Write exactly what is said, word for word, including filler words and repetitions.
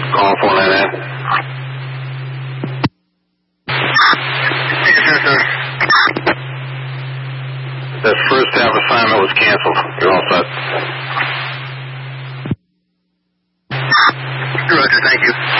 Call four nine nine. The first half assignment was canceled. You're all set. Roger, thank you.